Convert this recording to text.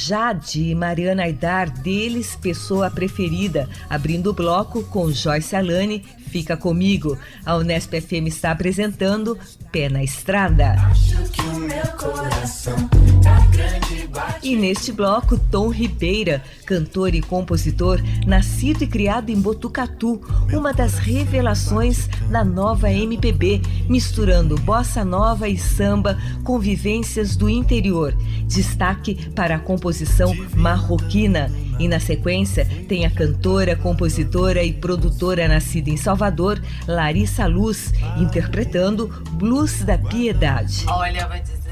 Jade e Mariana Aidar, deles, pessoa preferida, abrindo o bloco com Joyce Alane, Fica Comigo. A Unesp FM está apresentando Pé na Estrada. Acho que o meu coração tá grande, bate. E neste bloco, Tom Ribeira, cantor e compositor, nascido e criado em Botucatu, uma das revelações da nova MPB, misturando bossa nova e samba com vivências do interior. Destaque para a composição marroquina. E na sequência tem a cantora, compositora e produtora nascida em Salvador, Larissa Luz, interpretando Blues da Piedade. Olha, vou dizer